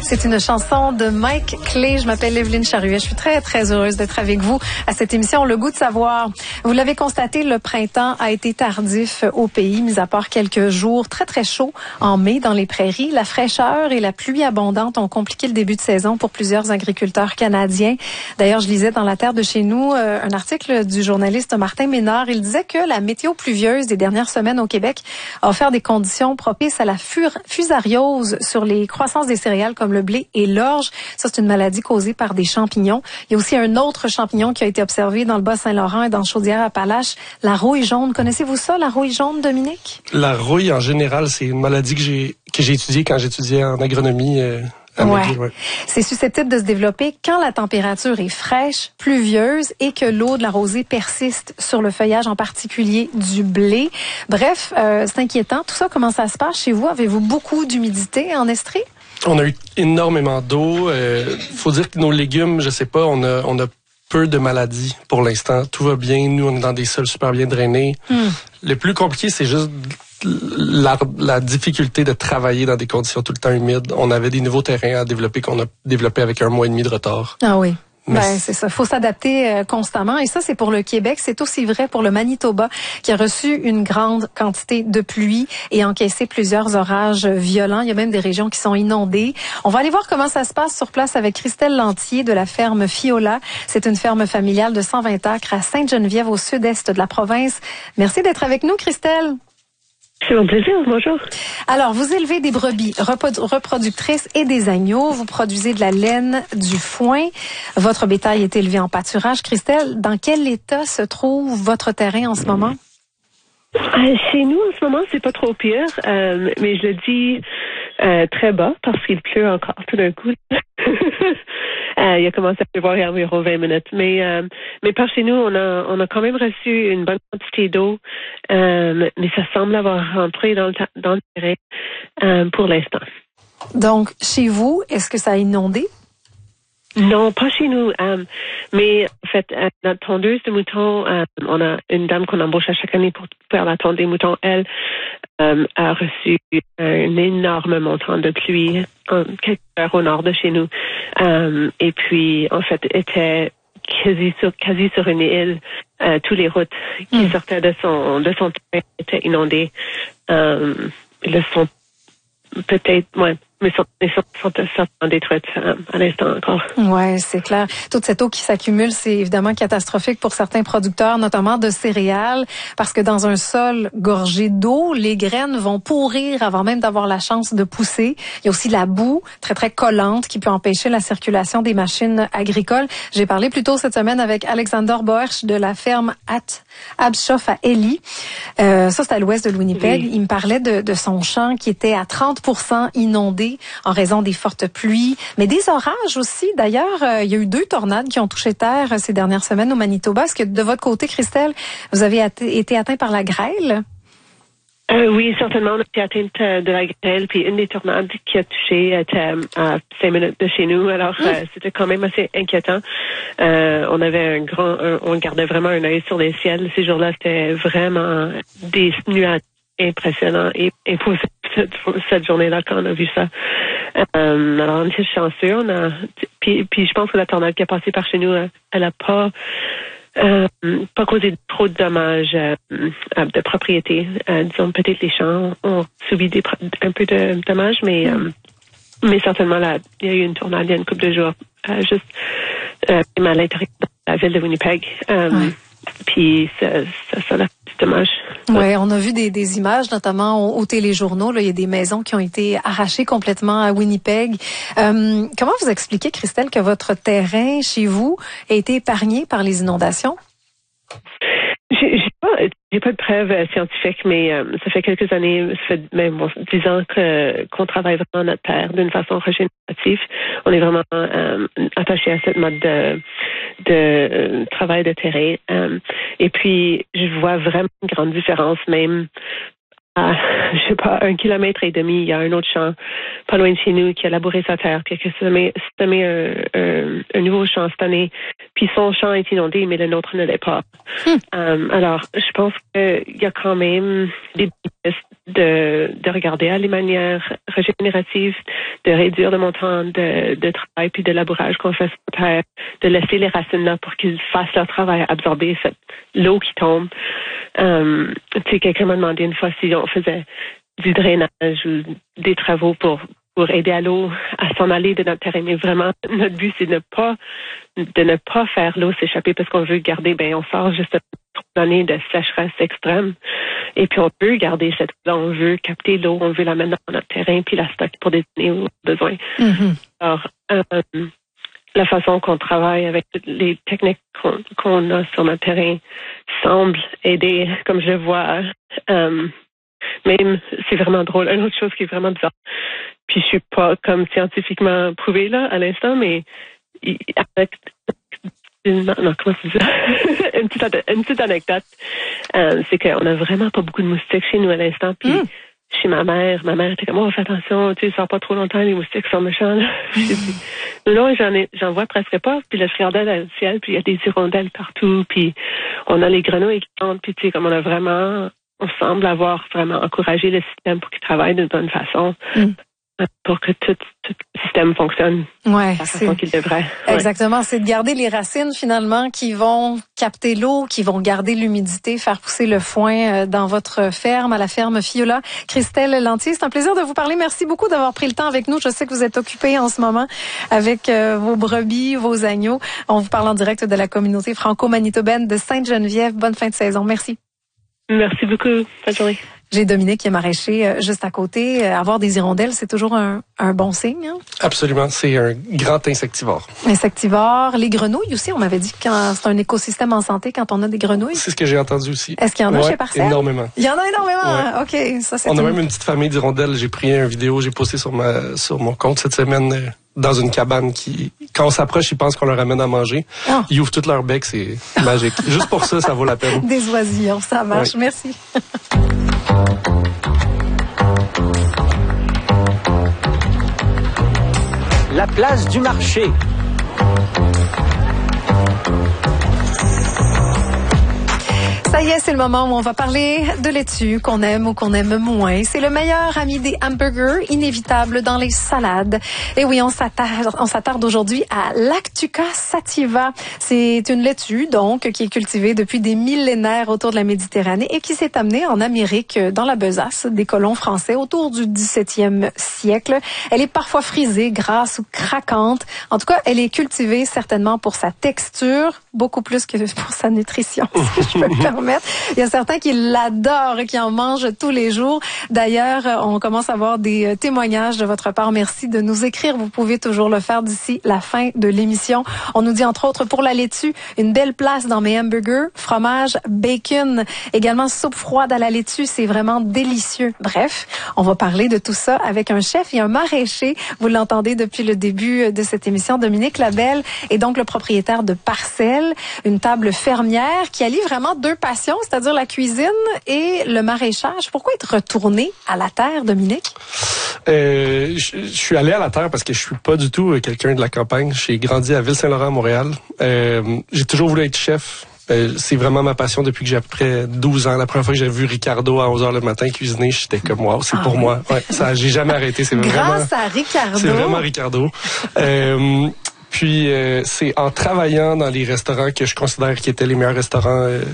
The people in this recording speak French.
C'est une chanson de Mike Clay. Je m'appelle Evelyne Charuet. Je suis très, très heureuse d'être avec vous à cette émission Le goût de savoir. Vous l'avez constaté, le printemps a été tardif au pays, mis à part quelques jours très, très chauds en mai dans les prairies. La fraîcheur et la pluie abondante ont compliqué le début de saison pour plusieurs agriculteurs canadiens. D'ailleurs, je lisais dans La Terre de chez nous un article du journaliste Martin Ménard. Il disait que la météo pluvieuse des dernières semaines au Québec a offert des conditions propices à la fusariose sur les croissances des céréales comme le blé et l'orge. Ça, c'est une maladie causée par des champignons. Il y a aussi un autre champignon qui a été observé dans le Bas-Saint-Laurent et dans Chaudière-Appalaches, la rouille jaune. Connaissez-vous ça, la rouille jaune, Dominique? La rouille, en général, c'est une maladie que j'ai étudiée quand j'étudiais en agronomie. Ouais. C'est susceptible de se développer quand la température est fraîche, pluvieuse et que l'eau de la rosée persiste sur le feuillage, en particulier du blé. Bref, c'est inquiétant. Tout ça, comment ça se passe chez vous? Avez-vous beaucoup d'humidité en Estrie? On a eu énormément d'eau. Faut dire que nos légumes, je sais pas, on a peu de maladies pour l'instant. Tout va bien. Nous, on est dans des sols super bien drainés. Le plus compliqué, c'est juste la difficulté de travailler dans des conditions tout le temps humides. On avait des nouveaux terrains à développer qu'on a développés avec 1 mois et demi de retard. Ah oui. C'est ça. Faut s'adapter constamment. Et ça, c'est pour le Québec. C'est aussi vrai pour le Manitoba, qui a reçu une grande quantité de pluie et encaissé plusieurs orages violents. Il y a même des régions qui sont inondées. On va aller voir comment ça se passe sur place avec Christelle Lantier de la ferme Fiola. C'est une ferme familiale de 120 acres à Sainte-Geneviève, au sud-est de la province. Merci d'être avec nous, Christelle. C'est mon plaisir, bonjour. Alors, vous élevez des brebis reproductrices et des agneaux. Vous produisez de la laine, du foin. Votre bétail est élevé en pâturage. Christelle, dans quel état se trouve votre terrain en ce moment? Chez nous, en ce moment, c'est pas trop pire, mais je le dis très bas parce qu'il pleut encore tout d'un coup. Il a commencé à pleuvoir il y a environ 20 minutes. Mais par chez nous, on a quand même reçu une bonne quantité d'eau, mais ça semble avoir rentré dans le terrain pour l'instant. Donc, chez vous, est-ce que ça a inondé? Non, pas chez nous. Mais en fait, notre tondeuse de moutons, on a une dame qu'on embauche à chaque année pour faire la tonde des moutons. Elle a reçu un énorme montant de pluie quelques heures au nord de chez nous. Et puis, en fait, était quasi sur une île. Toutes les routes qui sortaient de son terrain étaient inondées. Le sont peut-être, mais sont détruites à l'instant encore. Ouais, c'est clair. Toute cette eau qui s'accumule, c'est évidemment catastrophique pour certains producteurs, notamment de céréales, parce que dans un sol gorgé d'eau, les graines vont pourrir avant même d'avoir la chance de pousser. Il y a aussi la boue très, très collante qui peut empêcher la circulation des machines agricoles. J'ai parlé plus tôt cette semaine avec Alexander Boersch de la ferme Abschof à Ellie. Ça, c'est à l'ouest de Winnipeg. Oui. Il me parlait de son champ qui était à 30% inondé en raison des fortes pluies, mais des orages aussi. D'ailleurs, il y a eu 2 tornades qui ont touché terre ces dernières semaines au Manitoba. Est-ce que de votre côté, Christelle, vous avez été atteint par la grêle? Oui, certainement. On a été atteinte de la grêle, puis une des tornades qui a touché était à 5 minutes de chez nous. Alors, c'était quand même assez inquiétant. On avait on gardait vraiment un œil sur les ciels. Ces jours-là, c'était vraiment des nuages impressionnants et impossibles cette journée-là quand on a vu ça. Alors, on était chanceux. Puis je pense que la tornade qui a passé par chez nous, elle a pas causé trop de dommages de propriété. Disons, peut-être les champs ont subi un peu de dommages, mais certainement, il y a eu une tornade il y a une couple de jours, juste à l'intérieur de la ville de Winnipeg. Puis ça a fait du dommage. Oui, on a vu des images, notamment aux téléjournaux. Là, il y a des maisons qui ont été arrachées complètement à Winnipeg. Comment vous expliquez, Christelle, que votre terrain chez vous a été épargné par les inondations? J'ai pas de preuves scientifiques, mais ça fait quelques années, ça fait même 10 ans qu'on travaille vraiment notre terre d'une façon régénérative. On est vraiment attaché à cette mode de travail de terrain. Et puis, je vois vraiment une grande différence, même je sais pas, 1,5 kilomètre, il y a un autre champ pas loin de chez nous qui a labouré sa terre, puis qui a semé un nouveau champ cette année. Puis son champ est inondé, mais le nôtre ne l'est pas. Alors, je pense qu'il y a quand même des de regarder à les manières régénératives, de réduire le montant de travail puis de labourage qu'on fait sur la terre, de laisser les racines là pour qu'ils fassent leur travail, absorber l'eau qui tombe. Tu sais, quelqu'un m'a demandé une fois si on faisait du drainage ou des travaux pour aider à l'eau à s'en aller de notre terrain. Mais vraiment, notre but, c'est de ne pas faire l'eau s'échapper parce qu'on veut garder, on sort juste une année de sécheresse extrême. Et puis, on peut garder cette eau-là. On veut capter l'eau, on veut la mettre dans notre terrain puis la stocker pour des années où on a besoin. Mm-hmm. Alors, la façon qu'on travaille avec toutes les techniques qu'on a sur notre terrain semble aider, comme je le vois. Même, c'est vraiment drôle. Une autre chose qui est vraiment bizarre. Puis je suis pas comme scientifiquement prouvée là à l'instant, mais avec une petite anecdote, c'est qu'on a vraiment pas beaucoup de moustiques chez nous à l'instant. Puis chez ma mère était comme, fais attention, tu sais, sors pas trop longtemps, les moustiques sont méchants. Non, j'en vois presque pas. Puis là, je regardais dans le ciel, puis il y a des hirondelles partout, puis on a les grenouilles qui chantent, puis tu sais, comme on semble avoir vraiment encouragé le système pour qu'il travaille d'une bonne façon. Pour que tout le système fonctionne de la façon qu'il devrait. Exactement. C'est de garder les racines, finalement, qui vont capter l'eau, qui vont garder l'humidité, faire pousser le foin dans votre ferme, à la ferme Fiola. Christelle Lantier, c'est un plaisir de vous parler. Merci beaucoup d'avoir pris le temps avec nous. Je sais que vous êtes occupée en ce moment avec vos brebis, vos agneaux. On vous parle en direct de la communauté franco-manitobaine de Sainte-Geneviève. Bonne fin de saison. Merci. Merci beaucoup. Bonne journée. J'ai Dominique qui est maraîcher juste à côté. Avoir des hirondelles, c'est toujours un bon signe. Hein? Absolument. C'est un grand insectivore. Insectivore. Les grenouilles aussi, on m'avait dit que c'est un écosystème en santé quand on a des grenouilles. C'est ce que j'ai entendu aussi. Est-ce qu'il y en a chez Parcelle? Énormément. Il y en a énormément? Ouais. OK. Ça, c'est on a même une petite famille d'hirondelles. J'ai pris une vidéo, j'ai posté sur mon compte cette semaine dans une cabane qui, quand on s'approche, ils pensent qu'on leur amène à manger. Oh. Ils ouvrent tout leur bec, c'est magique. Juste pour ça vaut la peine. Des oisillons, ça marche. Oui. Merci. La place du marché. Ça y est, c'est le moment où on va parler de laitue, qu'on aime ou qu'on aime moins. C'est le meilleur ami des hamburgers, inévitable dans les salades. Et oui, on s'attarde aujourd'hui à Lactuca sativa. C'est une laitue, donc, qui est cultivée depuis des millénaires autour de la Méditerranée et qui s'est amenée en Amérique, dans la besace des colons français autour du 17e siècle. Elle est parfois frisée, grasse ou craquante. En tout cas, elle est cultivée certainement pour sa texture, beaucoup plus que pour sa nutrition, si je peux me permettre. Il y a certains qui l'adorent et qui en mangent tous les jours. D'ailleurs, on commence à avoir des témoignages de votre part. Merci de nous écrire. Vous pouvez toujours le faire d'ici la fin de l'émission. On nous dit entre autres pour la laitue, une belle place dans mes hamburgers, fromage, bacon, également soupe froide à la laitue, c'est vraiment délicieux. Bref, on va parler de tout ça avec un chef et un maraîcher. Vous l'entendez depuis le début de cette émission. Dominique Labelle est donc le propriétaire de Parcelle, une table fermière qui allie vraiment deux passions, c'est-à-dire la cuisine et le maraîchage. Pourquoi être retourné à la terre, Dominique? Je suis allé à la terre parce que je suis pas du tout quelqu'un de la campagne. J'ai grandi à Ville-Saint-Laurent, à Montréal. J'ai toujours voulu être chef. C'est vraiment ma passion depuis que j'ai à peu près 12 ans. La première fois que j'ai vu Ricardo à 11h le matin cuisiner, j'étais comme wow, c'est pour moi. Ouais, ça, j'ai jamais arrêté. C'est grâce à Ricardo. C'est vraiment Ricardo. Puis c'est en travaillant dans les restaurants que je considère qui étaient les meilleurs restaurants